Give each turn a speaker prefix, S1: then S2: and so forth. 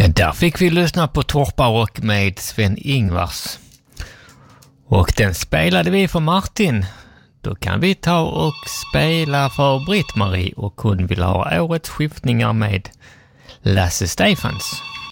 S1: Ja, där fick vi lyssna på Torparock med Sven-Ingvars. Och den spelade vi för Martin. Då kan vi ta och spela för Britt-Marie och hon vill ha årets skiftningar med Lasse Stefans.